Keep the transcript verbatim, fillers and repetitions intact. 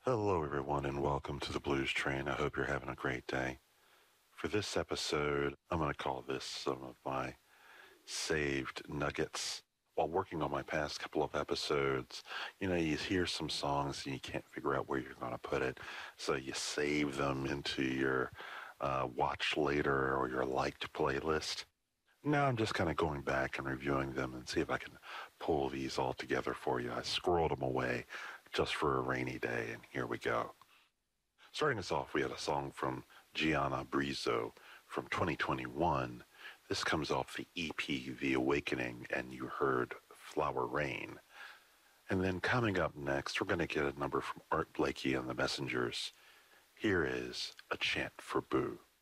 Hello, everyone, and welcome to the Blues Train. I hope you're having a great day. For this episode, I'm going to call this some of my saved nuggets. While working on my past couple of episodes, you know, you hear some songs and you can't figure out where you're going to put it, so you save them into your uh, watch later or your liked playlist. Now I'm just kind of going back and reviewing them and see if I can pull these all together for you. I squirreled them away just for a rainy day, and here we go. Starting us off, we had a song from Gianna Brizo from twenty twenty-one. This comes off the E P The Awakening, and you heard Flower Rain. And then coming up next, we're going to get a number from Art Blakey and the Messengers. Here is A Chant for Boo.